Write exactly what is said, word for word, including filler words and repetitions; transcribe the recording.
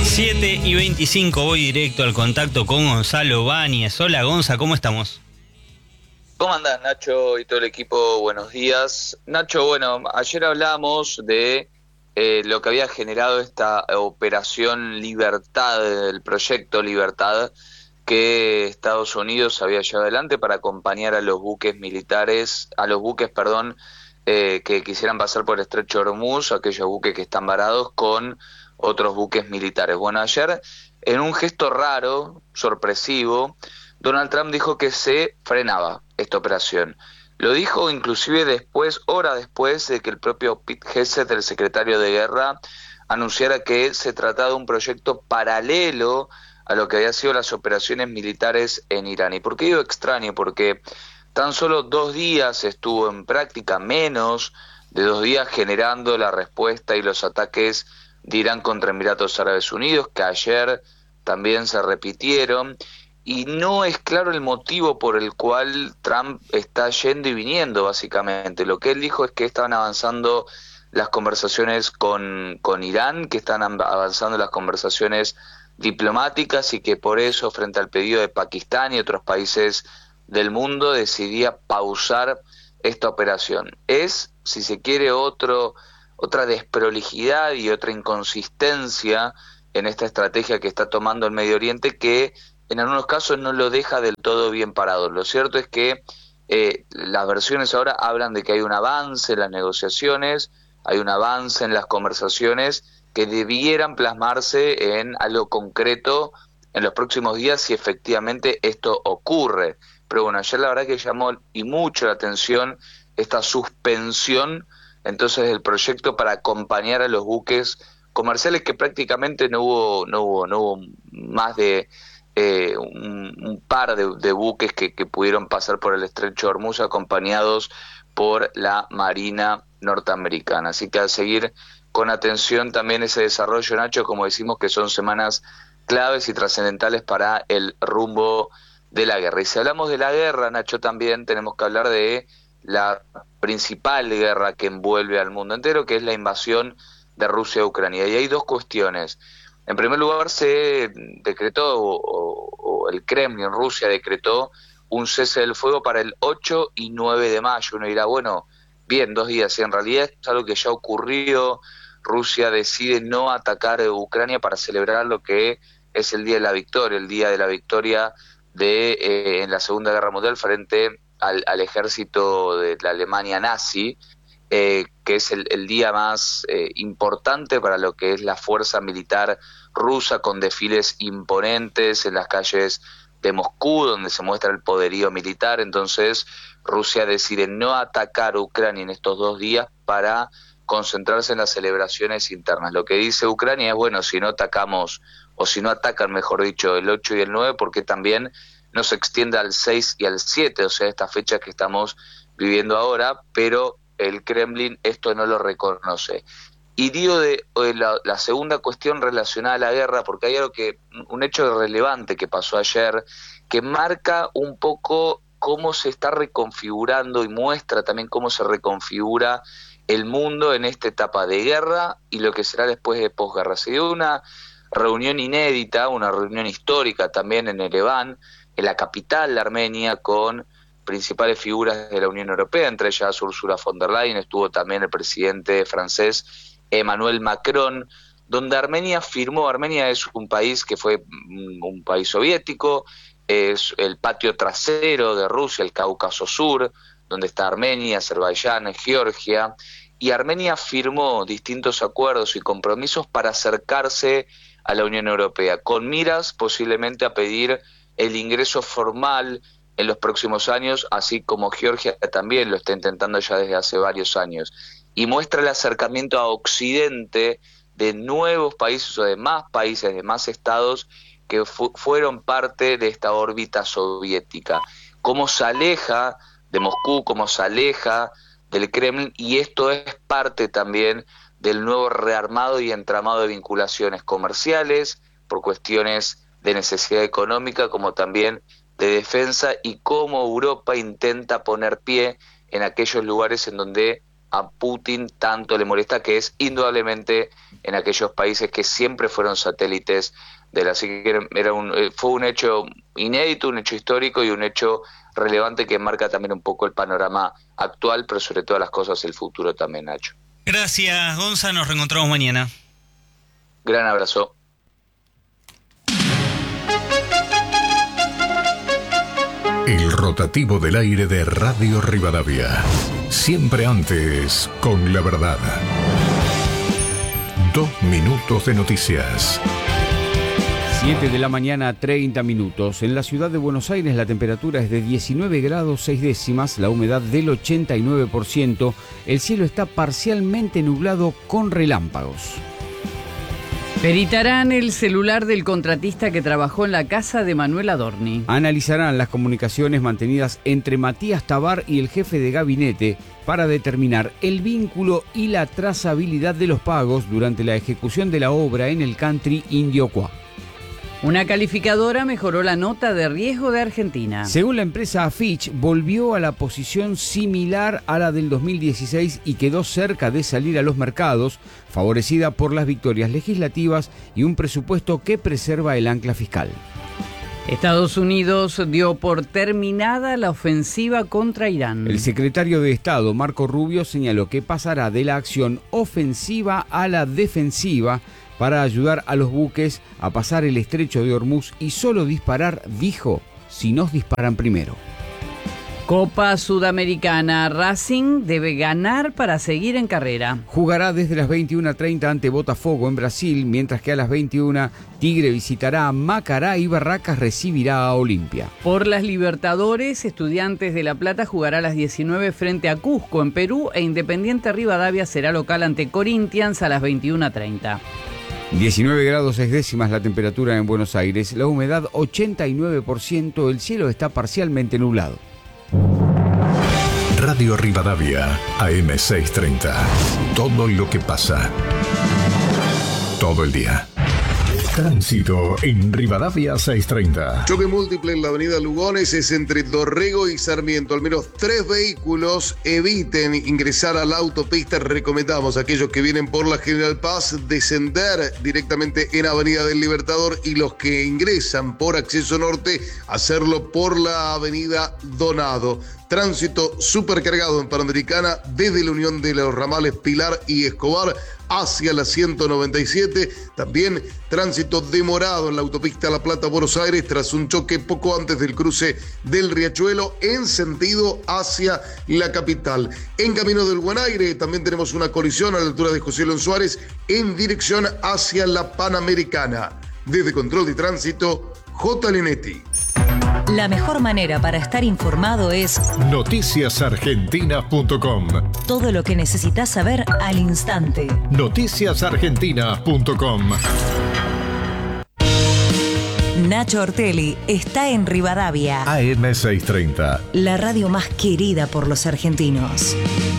siete y veinticinco, voy directo al contacto con Gonzalo Báñez. Hola Gonza, ¿cómo estamos? ¿Cómo andás, Nacho, y todo el equipo? Buenos días. Nacho, bueno, ayer hablamos de eh, lo que había generado esta operación Libertad, el proyecto Libertad, que Estados Unidos había llevado adelante para acompañar a los buques militares, a los buques, perdón, eh, que quisieran pasar por el Estrecho de Hormuz, aquellos buques que están varados con otros buques militares. Bueno, ayer, en un gesto raro, sorpresivo, Donald Trump dijo que se frenaba esta operación. Lo dijo inclusive después, horas después de que el propio Pete Hegseth, el secretario de Guerra, anunciara que se trataba de un proyecto paralelo a lo que había sido las operaciones militares en Irán. ¿Y por qué digo extraño? Porque tan solo dos días estuvo en práctica, menos de dos días, generando la respuesta y los ataques de Irán contra Emiratos Árabes Unidos, que ayer también se repitieron. Y no es claro el motivo por el cual Trump está yendo y viniendo, básicamente. Lo que él dijo es que estaban avanzando las conversaciones con, con Irán, que están avanzando las conversaciones diplomáticas y que por eso, frente al pedido de Pakistán y otros países del mundo, decidía pausar esta operación. Es, si se quiere, otro, otra desprolijidad y otra inconsistencia en esta estrategia que está tomando el Medio Oriente, que en algunos casos no lo deja del todo bien parado. Lo cierto es que eh, las versiones ahora hablan de que hay un avance en las negociaciones, hay un avance en las conversaciones que debieran plasmarse en algo concreto en los próximos días si efectivamente esto ocurre. Pero bueno, ayer la verdad que llamó y mucho la atención esta suspensión entonces del proyecto para acompañar a los buques comerciales, que prácticamente no hubo, no hubo, no hubo más de Eh, un, un par de, de buques que, que pudieron pasar por el Estrecho de Hormuz acompañados por la Marina norteamericana. Así que a seguir con atención también ese desarrollo, Nacho, como decimos que son semanas claves y trascendentales para el rumbo de la guerra. Y si hablamos de la guerra, Nacho, también tenemos que hablar de la principal guerra que envuelve al mundo entero, que es la invasión de Rusia a Ucrania. Y hay dos cuestiones. En primer lugar, se decretó, o, o el Kremlin, Rusia, decretó un cese del fuego para el ocho y nueve de mayo. Uno dirá, bueno, bien, dos días. Y en realidad es algo que ya ocurrió. Rusia decide no atacar a Ucrania para celebrar lo que es el Día de la Victoria, el Día de la Victoria de eh, en la Segunda Guerra Mundial frente al, al ejército de la Alemania nazi. Eh, que es el, el día más eh, importante para lo que es la fuerza militar rusa, con desfiles imponentes en las calles de Moscú, donde se muestra el poderío militar. Entonces Rusia decide no atacar a Ucrania en estos dos días para concentrarse en las celebraciones internas. Lo que dice Ucrania es, bueno, si no atacamos, o si no atacan, mejor dicho, el ocho y el nueve, porque también no se extiende al seis y al siete, o sea, esta fecha que estamos viviendo ahora, pero el Kremlin esto no lo reconoce. Y digo de, de la, la segunda cuestión relacionada a la guerra, porque hay algo que, un hecho relevante que pasó ayer, que marca un poco cómo se está reconfigurando y muestra también cómo se reconfigura el mundo en esta etapa de guerra y lo que será después de posguerra. Se dio una reunión inédita, una reunión histórica también en Ereván, en la capital de Armenia, con principales figuras de la Unión Europea, entre ellas Ursula von der Leyen, estuvo también el presidente francés Emmanuel Macron, donde Armenia firmó. Armenia es un país que fue un país soviético, es el patio trasero de Rusia, el Cáucaso Sur, donde está Armenia, Azerbaiyán, Georgia, y Armenia firmó distintos acuerdos y compromisos para acercarse a la Unión Europea, con miras posiblemente a pedir el ingreso formal en los próximos años, así como Georgia también lo está intentando ya desde hace varios años. Y muestra el acercamiento a Occidente de nuevos países o de más países, de más estados que fu- fueron parte de esta órbita soviética. Cómo se aleja de Moscú, cómo se aleja del Kremlin, y esto es parte también del nuevo rearmado y entramado de vinculaciones comerciales, por cuestiones de necesidad económica, como también de defensa, y cómo Europa intenta poner pie en aquellos lugares en donde a Putin tanto le molesta, que es indudablemente en aquellos países que siempre fueron satélites de la. Así que era un, fue un hecho inédito, un hecho histórico y un hecho relevante que marca también un poco el panorama actual, pero sobre todas las cosas el futuro también, Nacho. Gracias, Gonza, nos reencontramos mañana. Gran abrazo. El rotativo del aire de Radio Rivadavia. Siempre antes, con la verdad. Dos minutos de noticias. siete de la mañana, treinta minutos. En la ciudad de Buenos Aires la temperatura es de diecinueve grados seis décimas, la humedad del ochenta y nueve por ciento. El cielo está parcialmente nublado con relámpagos. Peritarán el celular del contratista que trabajó en la casa de Manuel Adorni. Analizarán las comunicaciones mantenidas entre Matías Tabar y el jefe de gabinete para determinar el vínculo y la trazabilidad de los pagos durante la ejecución de la obra en el country Indiocuá. Una calificadora mejoró la nota de riesgo de Argentina. Según la empresa Fitch, volvió a la posición similar a la del dos mil dieciséis y quedó cerca de salir a los mercados, favorecida por las victorias legislativas y un presupuesto que preserva el ancla fiscal. Estados Unidos dio por terminada la ofensiva contra Irán. El secretario de Estado, Marco Rubio, señaló que pasará de la acción ofensiva a la defensiva para ayudar a los buques a pasar el estrecho de Hormuz y solo disparar, dijo, si nos disparan primero. Copa Sudamericana. Racing debe ganar para seguir en carrera. Jugará desde las veintiuna treinta ante Botafogo en Brasil, mientras que a las veintiuna Tigre visitará a Macará y Barracas recibirá a Olimpia. Por las Libertadores, Estudiantes de La Plata jugará a las diecinueve frente a Cusco en Perú e Independiente Rivadavia será local ante Corinthians a las veintiuna treinta. diecinueve grados seis décimas la temperatura en Buenos Aires, la humedad ochenta y nueve por ciento, el cielo está parcialmente nublado. Radio Rivadavia, A M seiscientos treinta. Todo lo que pasa. Todo el día. Tránsito en Rivadavia seiscientos treinta. Choque múltiple en la avenida Lugones es entre Dorrego y Sarmiento. Al menos tres vehículos eviten ingresar a la autopista. Recomendamos a aquellos que vienen por la General Paz descender directamente en Avenida del Libertador y los que ingresan por acceso norte hacerlo por la avenida Donado. Tránsito supercargado en Panamericana desde la unión de los ramales Pilar y Escobar hacia la ciento noventa y siete. También tránsito demorado en la autopista La Plata-Buenos Aires tras un choque poco antes del cruce del Riachuelo en sentido hacia la capital. En camino del Buen Aire también tenemos una colisión a la altura de José León Suárez en dirección hacia la Panamericana. Desde Control de Tránsito, J. Linetti. La mejor manera para estar informado es noticias argentinas punto com. Todo lo que necesitas saber al instante. noticias argentinas punto com. Nacho Ortelli está en Rivadavia. A M seiscientos treinta. La radio más querida por los argentinos.